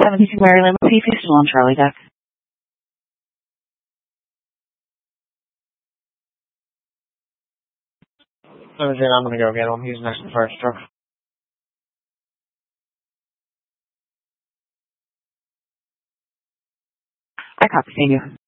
72 Maryland, P. Still on Charlie Deck. I'm going to go get him. He's next to the first truck. I copy, thank you.